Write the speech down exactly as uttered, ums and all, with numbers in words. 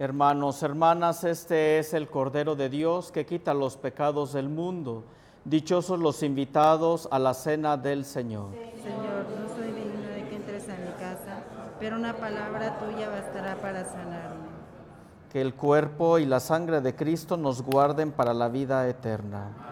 Hermanos, hermanas, este es el Cordero de Dios que quita los pecados del mundo. Dichosos los invitados a la cena del Señor. Señor, no soy digno de que entres a mi casa, pero una palabra tuya bastará para sanarme. Que el cuerpo y la sangre de Cristo nos guarden para la vida eterna.